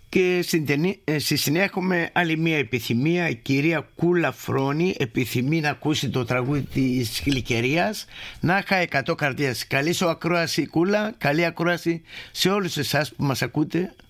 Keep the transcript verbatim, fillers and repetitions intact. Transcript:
Και στην ταινί... στη συνέχεια έχουμε άλλη μία επιθυμία. Η κυρία Κούλα Φρόνη επιθυμεί να ακούσει το τραγούδι της Γλυκερίας, να είχα εκατό καρδιάς. Καλή σου ακρόαση, Κούλα, καλή ακρόαση σε όλους εσάς που μας ακούτε.